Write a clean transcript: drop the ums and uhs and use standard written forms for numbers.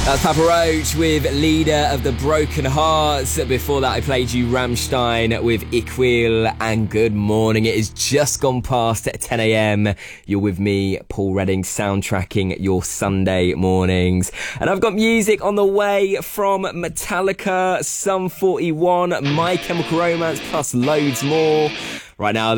That's Papa Roach with Leader of the Broken Hearts. Before that, I played you Rammstein with Ich Will, and good morning. It is just gone past 10 a.m. You're with me, Paul Redding, soundtracking your Sunday mornings. And I've got music on the way from Metallica, Sum 41, My Chemical Romance, plus loads more. Right now,